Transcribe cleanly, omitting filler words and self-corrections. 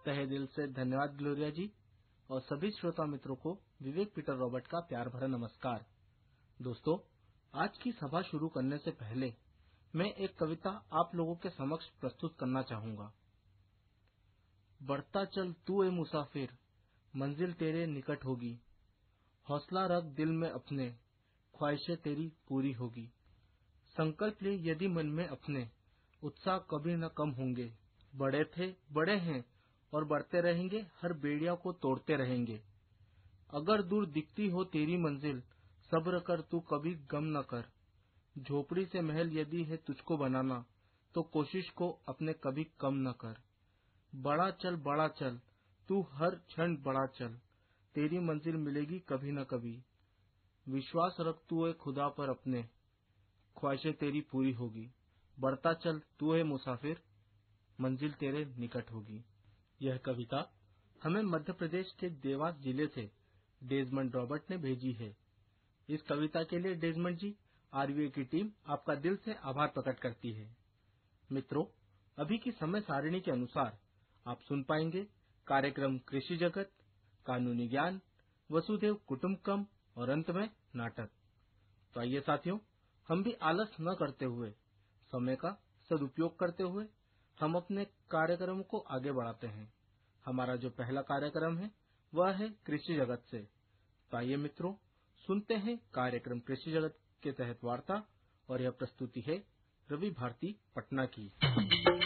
तहे दिल से धन्यवाद ग्लोरिया जी, और सभी श्रोता मित्रों को विवेक पीटर रॉबर्ट का प्यार भरा नमस्कार। दोस्तों, आज की सभा शुरू करने से पहले मैं एक कविता आप लोगों के समक्ष प्रस्तुत करना चाहूंगा। बढ़ता चल तू ए मुसाफिर, मंजिल तेरे निकट होगी। हौसला रख दिल में अपने, ख्वाहिशें तेरी पूरी होगी। संकल्प ले यदि मन में अपने, उत्साह कभी न कम होंगे। बड़े थे, बड़े हैं और बढ़ते रहेंगे, हर बेड़िया को तोड़ते रहेंगे। अगर दूर दिखती हो तेरी मंजिल, सब्र कर तू कभी गम न कर। झोपड़ी से महल यदि है तुझको बनाना, तो कोशिश को अपने कभी कम न कर। बड़ा चल तू हर क्षण बड़ा चल, तेरी मंजिल मिलेगी कभी न कभी। विश्वास रख तू है खुदा पर अपने, ख्वाहिशें तेरी पूरी होगी। बढ़ता चल तू है मुसाफिर, मंजिल तेरे निकट होगी। यह कविता हमें मध्य प्रदेश के देवास जिले से डेजमंड रॉबर्ट ने भेजी है। इस कविता के लिए डेजमंड जी, आरवीए की टीम आपका दिल से आभार प्रकट करती है। मित्रों, अभी की समय सारिणी के अनुसार आप सुन पाएंगे कार्यक्रम कृषि जगत, कानूनी ज्ञान, वसुधैव कुटुंबकम और अंत में नाटक। तो आइए साथियों, हम भी आलस न करते हुए, समय का सदुपयोग करते हुए हम अपने कार्यक्रम को आगे बढ़ाते हैं। हमारा जो पहला कार्यक्रम है वह है कृषि जगत से। तो आइए मित्रों, सुनते हैं कार्यक्रम कृषि जगत के तहत वार्ता, और यह प्रस्तुति है रवि भारती पटना की।